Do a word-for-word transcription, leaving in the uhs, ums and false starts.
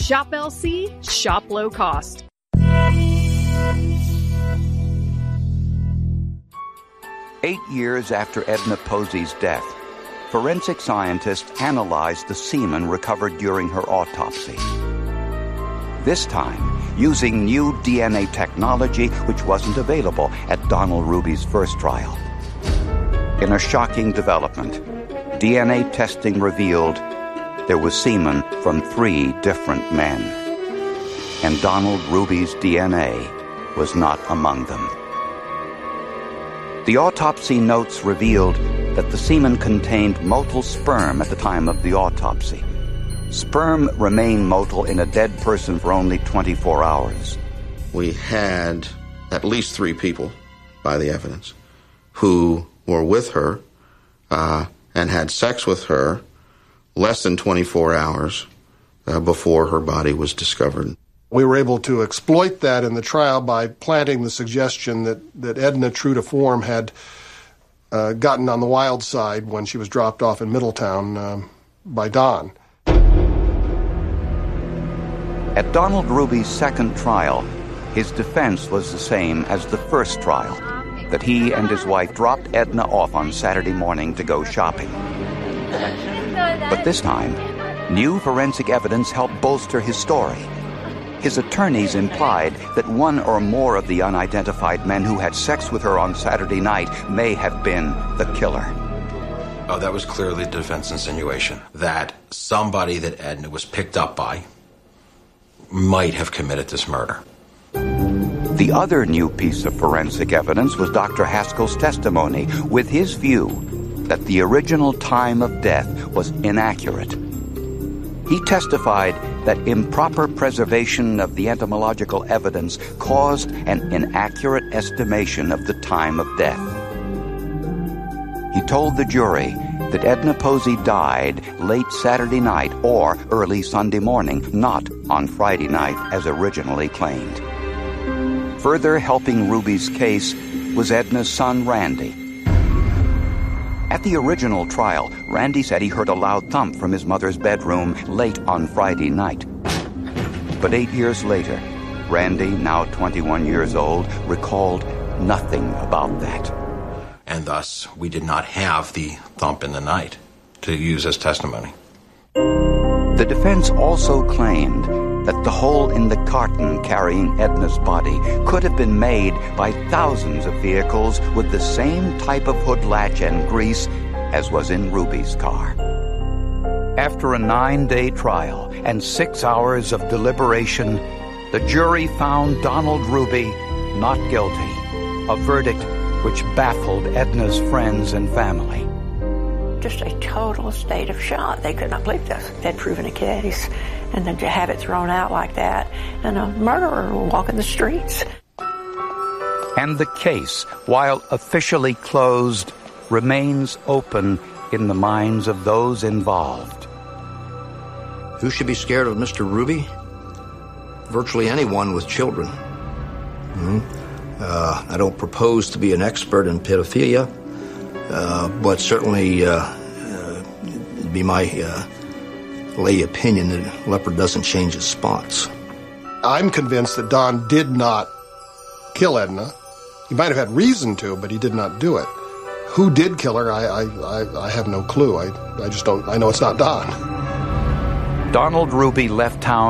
Shop L C, shop low cost. Eight years after Edna Posey's death, forensic scientists analyzed the semen recovered during her autopsy. This time, using new D N A technology which wasn't available at Donald Ruby's first trial. In a shocking development, D N A testing revealed there was semen from three different men. And Donald Ruby's D N A was not among them. The autopsy notes revealed that the semen contained motile sperm at the time of the autopsy. Sperm remain motile in a dead person for only twenty-four hours. We had at least three people, by the evidence, who were with her uh, and had sex with her less than twenty-four hours uh, before her body was discovered. We were able to exploit that in the trial by planting the suggestion that, that Edna, true to form, had uh, gotten on the wild side when she was dropped off in Middletown uh, by Don. At Donald Ruby's second trial, his defense was the same as the first trial, that he and his wife dropped Edna off on Saturday morning to go shopping. But this time, new forensic evidence helped bolster his story. His attorneys implied that one or more of the unidentified men who had sex with her on Saturday night may have been the killer. Oh, that was clearly the defense insinuation, that somebody that Edna was picked up by might have committed this murder. The other new piece of forensic evidence was Doctor Haskell's testimony, with his view that the original time of death was inaccurate. He testified that improper preservation of the entomological evidence caused an inaccurate estimation of the time of death. He told the jury that Edna Posey died late Saturday night or early Sunday morning, not on Friday night as originally claimed. Further helping Ruby's case was Edna's son, Randy. At the original trial, Randy said he heard a loud thump from his mother's bedroom late on Friday night. But eight years later, Randy, now twenty-one years old, recalled nothing about that. And thus, we did not have the thump in the night to use as testimony. The defense also claimed that the hole in the carton carrying Edna's body could have been made by thousands of vehicles with the same type of hood latch and grease as was in Ruby's car. After a nine-day trial and six hours of deliberation, the jury found Donald Ruby not guilty, a verdict which baffled Edna's friends and family. Just a total state of shock. They could not believe this. They'd proven a case, and then to have it thrown out like that, and a murderer walking the streets. And the case, while officially closed, remains open in the minds of those involved. Who should be scared of Mister Ruby? Virtually anyone with children. Mm-hmm. Uh, I don't propose to be an expert in pedophilia, uh, but certainly uh, uh, it'd be my uh, lay opinion that a leopard doesn't change its spots. I'm convinced that Don did not kill Edna. He might have had reason to, but he did not do it. Who did kill her, I, I, I, I have no clue. I, I just don't, I know it's not Don. Donald Ruby left town